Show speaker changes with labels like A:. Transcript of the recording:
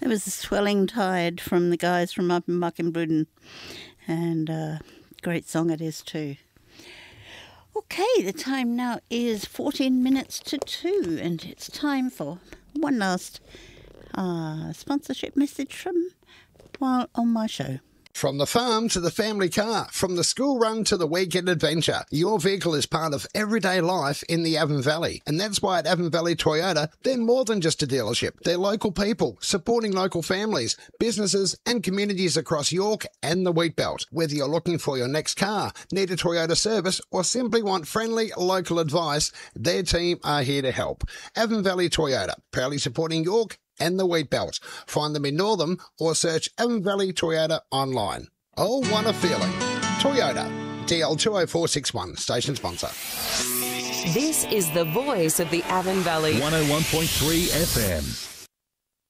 A: It was a swelling tide from the guys from up in Muckenbudden, and great song it is too. Okay, the time now is 14 minutes to 2, and it's time for one last sponsorship message from while on my show.
B: From the farm to the family car, from the school run to the weekend adventure, your vehicle is part of everyday life in the Avon Valley. And that's why at Avon Valley Toyota, they're more than just a dealership. They're local people, supporting local families, businesses and communities across York and the Wheat Belt. Whether you're looking for your next car, need a Toyota service, or simply want friendly local advice, their team are here to help. Avon Valley Toyota, proudly supporting York and the Wheat Belt. Find them in Northam or search Avon Valley Toyota online. Oh, what a feeling. Toyota, DL20461, station sponsor.
C: This is the voice of the Avon Valley.
D: 101.3 FM.